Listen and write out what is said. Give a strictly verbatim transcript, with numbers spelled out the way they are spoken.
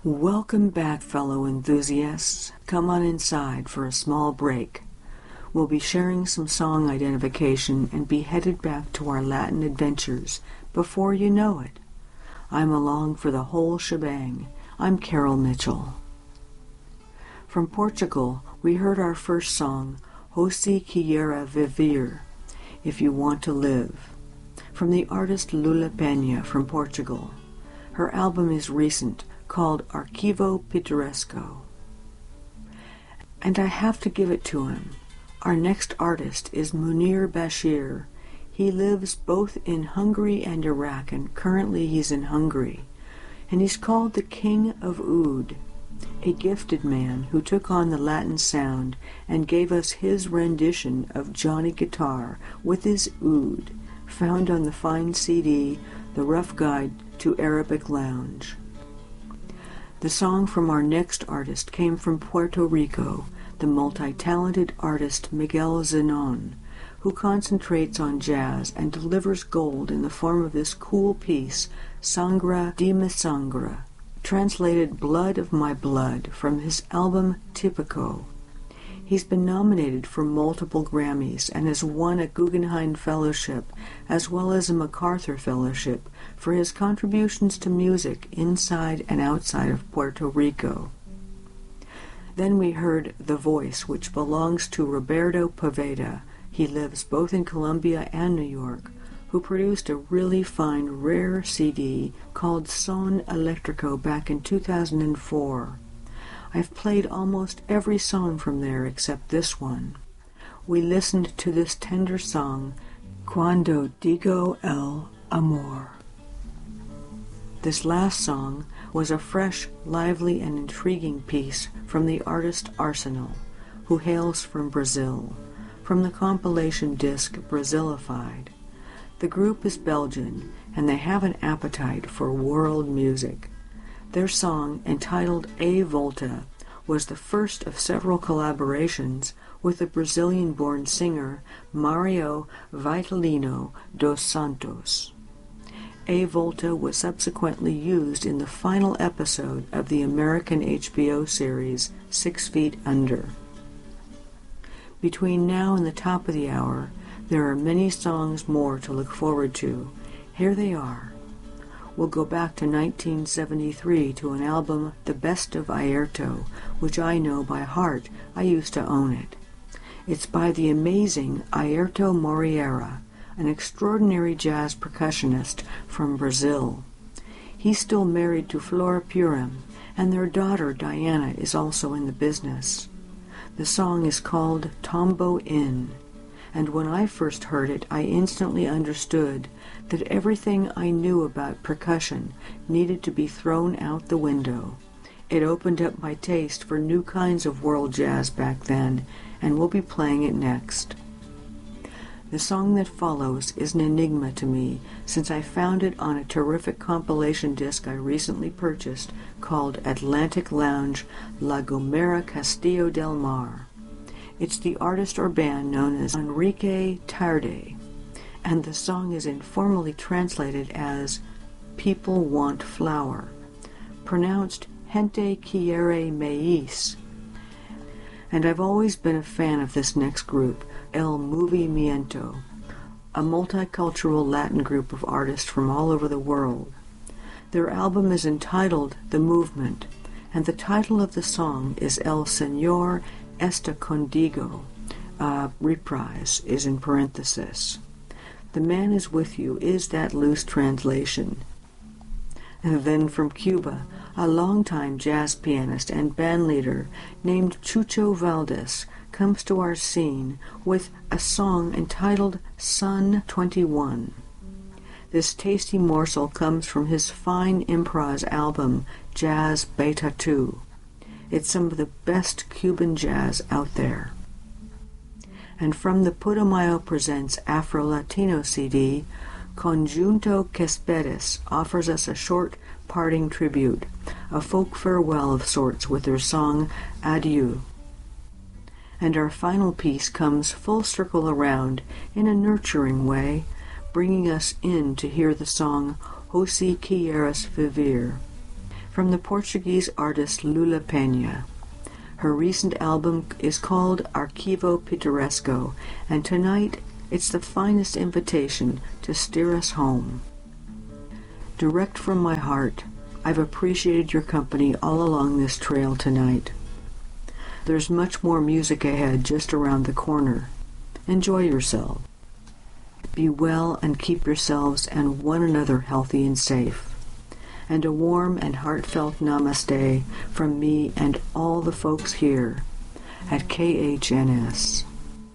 Welcome back, fellow enthusiasts. Come on inside for a small break. We'll be sharing some song identification and be headed back to our Latin adventures before you know it. I'm along for the whole shebang. I'm Carol Mitchell. From Portugal, we heard our first song, Hoje Quero Viver, If You Want to Live, from the artist Lula Peña from Portugal. Her album is recent, called Arquivo Pitoresco. And I have to give it to him. Our next artist is Munir Bashir. He lives both in Hungary and Iraq, and currently he's in Hungary. And he's called the King of Oud, a gifted man who took on the Latin sound and gave us his rendition of Johnny Guitar with his oud, found on the fine C D, The Rough Guide to Arabic Lounge. The song from our next artist came from Puerto Rico, the multi-talented artist Miguel Zenon, who concentrates on jazz and delivers gold in the form of this cool piece, Sangra de mi Sangra, translated Blood of My Blood, from his album Típico. He's been nominated for multiple Grammys and has won a Guggenheim Fellowship as well as a MacArthur Fellowship for his contributions to music inside and outside of Puerto Rico. Then we heard The Voice, which belongs to Roberto Poveda. He lives both in Colombia and New York, who produced a really fine, rare C D called Son Electrico back in two thousand four. I've played almost every song from there except this one. We listened to this tender song, Cuando Digo El Amor. This last song was a fresh, lively, and intriguing piece from the artist Arsenal, who hails from Brazil, from the compilation disc Brazilified. The group is Belgian, and they have an appetite for world music. Their song, entitled A Volta, was the first of several collaborations with the Brazilian-born singer Mario Vitalino dos Santos. A Volta was subsequently used in the final episode of the American H B O series Six Feet Under. Between now and the top of the hour, there are many songs more to look forward to. Here they are. We'll go back to nineteen seventy-three to an album, The Best of Airto, which I know by heart. I used to own it. It's by the amazing Airto Moreira, an extraordinary jazz percussionist from Brazil. He's still married to Flora Purim, and their daughter Diana is also in the business. The song is called Tombo Inn, and when I first heard it, I instantly understood that everything I knew about percussion needed to be thrown out the window. It opened up my taste for new kinds of world jazz back then, and we'll be playing it next. The song that follows is an enigma to me, since I found it on a terrific compilation disc I recently purchased called Atlantic Lounge La Gomera Castillo del Mar. It's the artist or band known as Enrique Tarde, and the song is informally translated as People Want Flour, pronounced Gente Quiere Maíz. And I've always been a fan of this next group, El Movimiento, a multicultural Latin group of artists from all over the world. Their album is entitled The Movement, and the title of the song is El Señor Está Contigo. Uh, reprise is in parenthesis. The man is with you is that loose translation. And then from Cuba, a longtime jazz pianist and bandleader named Chucho Valdés comes to our scene with a song entitled Sun twenty-one. This tasty morsel comes from his fine improv album, Jazz Beta two. It's some of the best Cuban jazz out there. And from the Putumayo Presents Afro-Latino C D, Conjunto Céspedes offers us a short parting tribute, a folk farewell of sorts with their song Adieu. And our final piece comes full circle around in a nurturing way, bringing us in to hear the song Hoje Quero Viver, from the Portuguese artist Lula Peña. Her recent album is called Arquivo Pitoresco, and tonight it's the finest invitation to steer us home. Direct from my heart, I've appreciated your company all along this trail tonight. There's much more music ahead just around the corner. Enjoy yourself. Be well and keep yourselves and one another healthy and safe. And a warm and heartfelt namaste from me and all the folks here at K H N S.